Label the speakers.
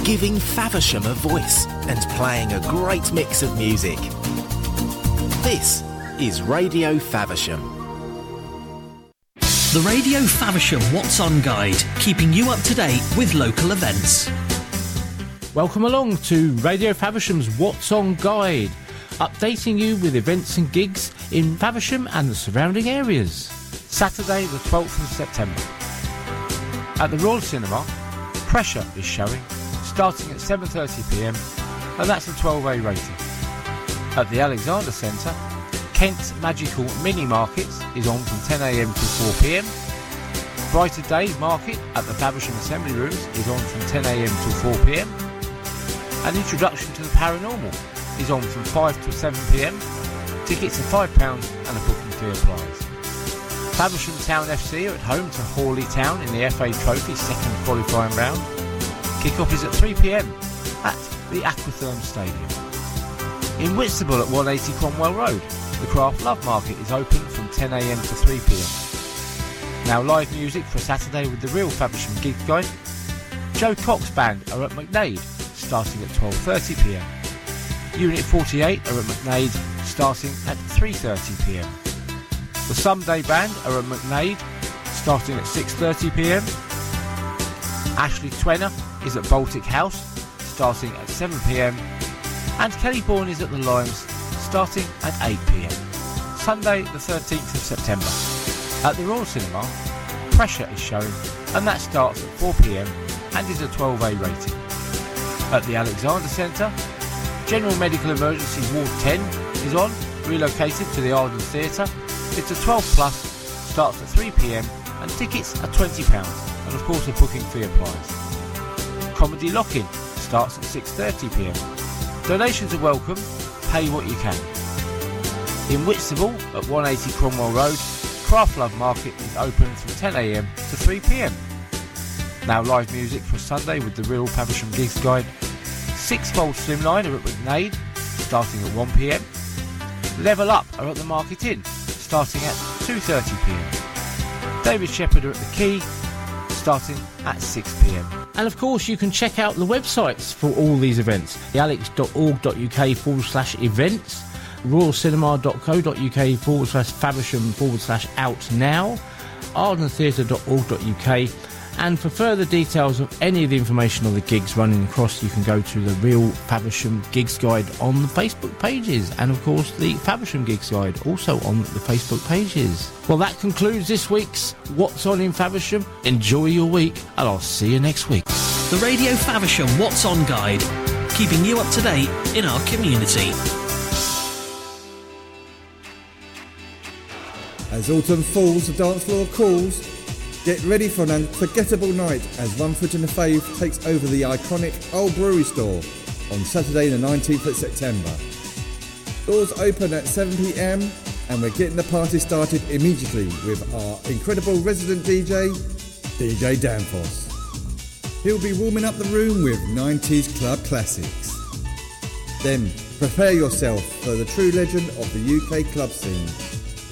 Speaker 1: giving Faversham a voice and playing a great mix of music. This is Radio Faversham.
Speaker 2: The Radio Faversham What's On Guide, keeping you up to date with local events.
Speaker 3: Welcome along to Radio Faversham's What's On Guide, updating you with events and gigs in Faversham and the surrounding areas. Saturday the 12th of September. At the Royal Cinema, Pressure is showing, starting at 7:30pm, and that's a 12A rating. At the Alexander Centre, Kent's Magical Mini Market is on from 10am to 4pm. Brighter Day Market at the Faversham Assembly Rooms is on from 10am to 4pm. An Introduction to the Paranormal is on from 5 to 7pm. Tickets are £5 and a booking fee applies. Faversham Town FC are at home to Hawley Town in the FA Trophy second qualifying round. Kick-off is at 3pm at the Aquatherm Stadium. In Whitstable at 180 Cromwell Road, the Craft Love Market is open from 10am to 3pm. Now live music for Saturday with the Real Faversham Gigs Guide. Joe Cox Band are at McNade, starting at 12:30pm. Unit 48 are at McNade, starting at 3:30pm. The Someday Band are at McNade, starting at 6:30pm. Ashley Twenner is at Baltic House, starting at 7pm. And Kelly Bourne is at the Limes, starting at 8pm. Sunday the 13th of September. At the Royal Cinema, Pressure is showing, and that starts at 4pm and is a 12A rating. At the Alexander Centre, General Medical Emergency Ward 10 is on, relocated to the Arden Theatre. It's a 12 plus, starts at 3pm, and tickets are £20, and of course a booking fee applies. Comedy Lock-In starts at 6:30pm. Donations are welcome, pay what you can. In Whitstable at 180 Cromwell Road, Craft Love Market is open from 10am to 3pm. Now live music for Sunday with the Real Faversham Gigs Guide. Sixfold Slimline are at McNade, starting at 1pm. Level Up are at the Market Inn, starting at 2:30pm. David Shepherd are at the Quay, starting at 6pm. And of course you can check out the websites for all these events. thealex.org.uk/events, royalcinema.co.uk/Faversham/out-now, ardentheatre.org.uk. And for further details of any of the information on the gigs running across, you can go to the Real Faversham Gigs Guide on the Facebook pages, and of course the Faversham Gigs Guide also on the Facebook pages. Well, that concludes this week's What's On in Faversham. Enjoy your week, and I'll see you next week.
Speaker 2: The Radio Faversham What's On Guide, keeping you up to date in our community.
Speaker 4: As autumn falls, the dance floor calls. Get ready for an unforgettable night as One Foot in the Fave takes over the iconic Old Brewery Store on Saturday the 19th of September. Doors open at 7pm and we're getting the party started immediately with our incredible resident DJ, DJ Danfoss. He'll be warming up the room with 90s club classics. Then prepare yourself for the true legend of the UK club scene,